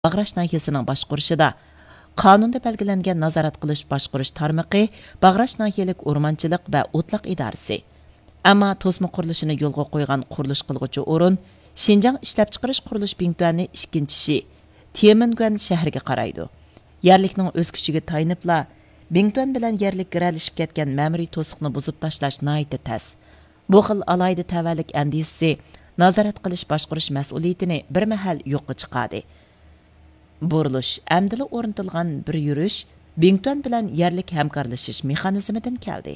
Bag'rash nahiyasining boshqurishida qonunda belgilangan nazorat qilish boshqurish tarmoqi Bag'rash nahiyalik o'rmonchilik va o'tliq idorasi. Ammo to'sma qurilishini yo'lga qo'ygan qurilish qilg'uchi o'rin Şinjan ishlab chiqarish qurilish bintani ikkinchisi Temingan shahriga qaraydi. Yerlikning o'z kuchiga tayanibla Bingtuan bilan yerlik giralishib ketgan ma'muriy to'siqni buzib tashlash nihoyatda tas. Bu xil alayda tavallik andisi nazorat qilish boshqurish mas'uliyatini bir mahal yo'qqa chiqadi. Burilish amdili o'rnatilgan bir yurish Bingtuan bilan yerlik hamkorlashish mexanizmidan keldi.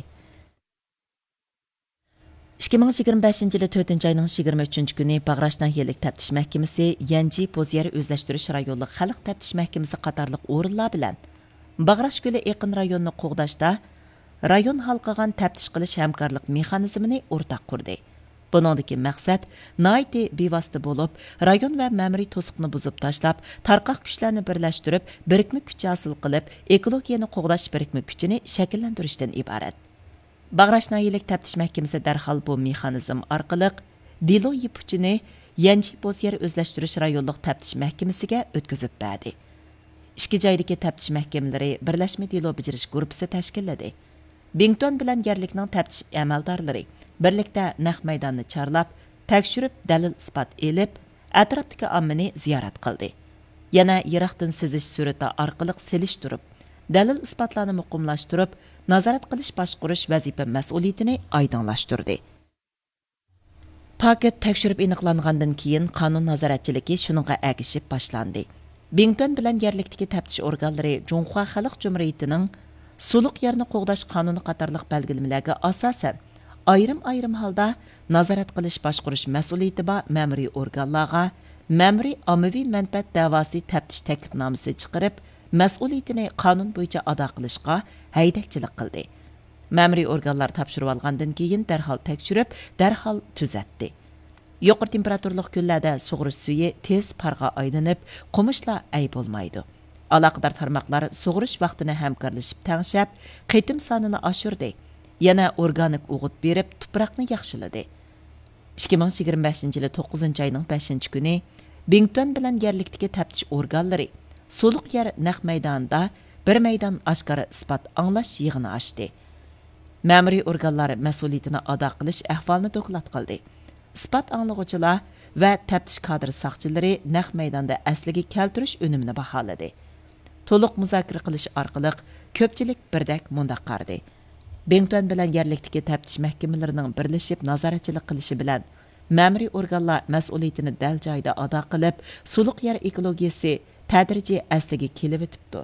2025-yili 4-ayning 23-kuni Bag'rash nahiyalik taftish mahkamasi Yanji Bo'zyeri o'zlashtirish rayonlik xalq taftish mahkamasi qatorliq o'rinlar bilan Bag'rash ko'li yaqin rayonni qo'g'dashda rayon halqigan taftish qilish hamkorlik mexanizmini o'rtaq qurdi. Buningdagi maqsad nihoyatda bevosita bo'lib, rayon va ma'muriy to'siqni buzib tashlab, tarqoq kuchlarni birlashtirib, birikma kuch hosil qilib, ekologiyani qo'g'dash birikma kuchini shakllantirishdan iborat. Bag'rash nahiyalik taftish mahkamasi darhol bu mexanizm orqali delo yipuchini Yanji Bo'zyeri o'zlashtirish rayonlik taftish mahkamasiga o'tkazib berdi. Ikki joydagi taftish mahkamalari birlashma delo bajarish guruhi tashkilladi. Bingtuan bilan yerlikning taftish amaldorlari birlikda naq maydonni chorlab, tekshirib, dalil isbot elib, atrofdagi ommani ziyorat qildi. Yana yiroqdan sizish surati orqali selishtirib, dalil isbotlarni muqimlashtirib, nazorat qilish boshqurish vazifa mas'uliyatini oydinlashtirdi. Paket tekshirib aniqlangandan keyin qonun nazoratchiligi shuningga agishib boshlandi. Bingtuan bilan yerlikdagi taftish organlari Junxua Xalq Jumhuriyatining suluq yerni qo'g'dash qonuni qatorliq belgilamalariga asosan ayrim holda nazorat qilish boshqurish mas'uliyati bor ma'muriy organlarga ma'muriy ommaviy manfaat da'vosi taftish taklifnomasi chiqarib, mas'uliyatini qonun bo'yicha ado qilishga haydakchilik qildi. Ma'muriy organlar topshirib olgandan keyin darhol tekshirib, darhol tuzatdi. Yuqori temperaturli kunlarda sug'urish suvi tez parga aylanib, qumishlar ay bo'lmaydi. Aloqador tarmoqlar sug'urish vaqtini hamkorlashib tangshab, qitim sonini oshirdi. Yana organik o'g'it berib, tuproqni yaxshiladi. 2025-yili 9-ayning 5-kuni Bingtuan bilan yerlikdagi taftish organlari Suluq yer naq maydonida bir maydon oshkora isbot anglash yig'ini ochdi. Ma'muriy organlar mas'uliyatini ado qilish ahvolini doklad qildi. Isbot anglag'uvchilar va taftish kadr soqchilari naq maydonda asliga keltirish unumini baholadi. To'liq muzokara qilish orqali ko'pchilik birdek mundaq qardi. Bingtuan bilan yerlikdagi taftish mahkamalarining birlashib nazoratchilik qilishi bilan ma'muriy organlar mas'uliyatini dal joyida ado qilib, suluq yer ekologiyasi tadrijiy asliga kelib o'tibdi.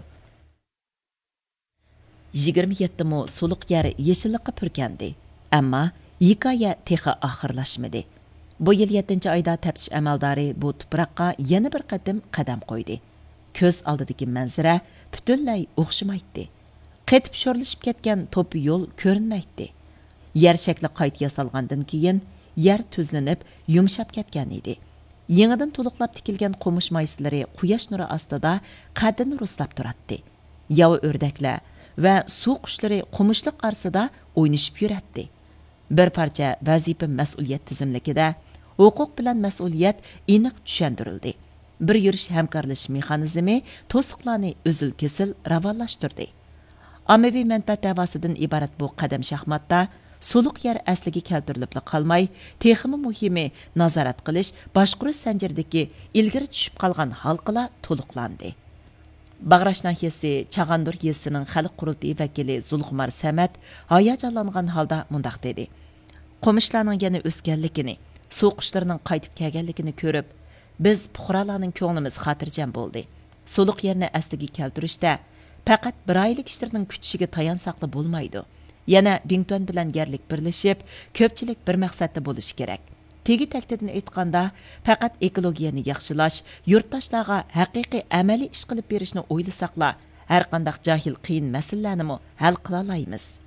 27 mo suluq yer yeshillikqa purkandi. Ammo hikoya texi oxirlashmadi. Bu yil 7-oyda taftish amaldori bu tuproqqa yana bir qadam qo'ydi. Ko'z oldidagi manzara butunlay o'xshamaydi. Qetib sho'rlashib ketgan to'pi yo'l ko'rinmaydi. Yer shakli qayta yasalgandan keyin yer tuzlanib, yumshab ketgan edi. Yangidan to'liqlab tikilgan qo'mish maysilari quyosh nuri ostida qaddini ruslab turardi. Yov o'rdaklar va suv qushlari qo'mishliq arsida o'ynashib yuratdi. Bir parcha vazifa mas'uliyat tizimligida huquq bilan mas'uliyat aniq tushuntirildi. Bir yurish hamkorlash mexanizmi to'siqlarni uzil-kesil ravonlashtirdi. Ommaviy manfaat davosidan iborat bu qadam shaxmatda suluq yer asliga keltirilib qolmay, texmi muhimi nazorat qilish, boshqurish zanjiridagi ilgari tushib qolgan halqalar to'liqlandi. Bag'rash nahiyasi Chag'andur yesining xalq qurultiyi vakili Zulxumar Samat hayajonlangan holda mundaq dedi. Qo'mishlarning yana o'sganligini, suv qushlarining qaytib kelganligini ko'rib, biz fuqarolarning ko'nglimiz xotirjam bo'ldi. Suluq yerni asliga keltirishda faqat bir oylik ishlarning kutishiga tayansaqli bo'lmaydi. Yana Bingtuan bilan yerlik birlashib, ko'pchilik bir maqsadda bo'lishi kerak. Tegi taktidan aytganda, faqat ekologiyani yaxshilash, yurtdoshlarga haqiqiy amaliy ish qilib berishni o'ylasaqla, har qanday jahil qiyin masalalarni hal qila olamiz.